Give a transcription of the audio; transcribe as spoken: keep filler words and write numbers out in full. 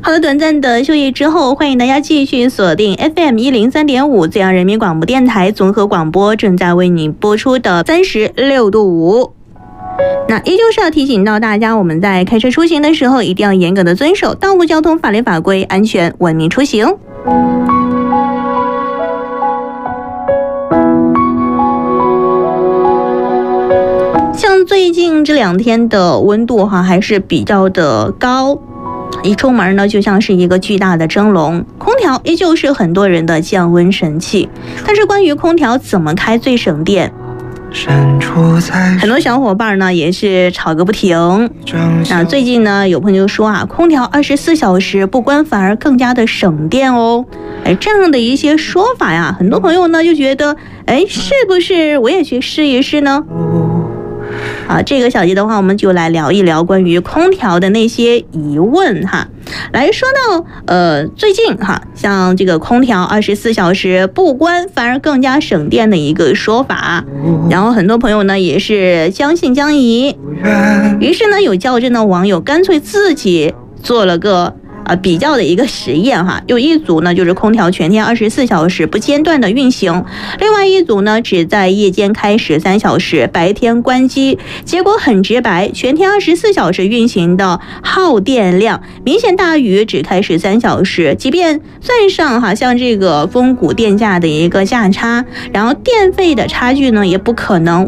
好的，短暂的休息之后，欢迎大家继续锁定 F M 一零三点五 浙江人民广播电台综合广播，正在为你播出的三十六度五。那依旧是要提醒到大家，我们在开车出行的时候，一定要严格的遵守道路交通法律法规，安全文明出行。像最近这两天的温度哈还是比较的高，一出门呢就像是一个巨大的蒸笼，空调依旧是很多人的降温神器。但是关于空调怎么开最省电，很多小伙伴呢也是吵个不停。那最近呢有朋友说啊，空调二十四小时不关反而更加的省电哦。哎，这样的一些说法呀，很多朋友呢就觉得，哎，是不是我也去试一试呢？啊，这个小节的话，我们就来聊一聊关于空调的那些疑问哈。来说到呃，最近哈，像这个空调二十四小时不关反而更加省电的一个说法，然后很多朋友呢也是将信将疑，于是呢有较真的网友干脆自己做了个啊，比较的一个实验哈，有一组呢就是空调全天二十四小时不间断的运行，另外一组呢只在夜间开十三小时，白天关机。结果很直白，全天二十四小时运行的耗电量明显大于只开十三小时，即便算上哈像这个峰谷电价的一个价差，然后电费的差距呢也不可能